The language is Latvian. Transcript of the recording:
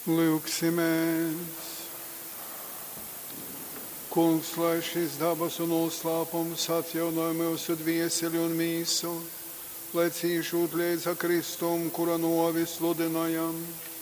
Lūksimies! Kungs, lai šis dabas un noslēpums atjaunoja mūsu dvieseli un mīsu, lai cīšot līdz Kristum, kura novis sludinājam,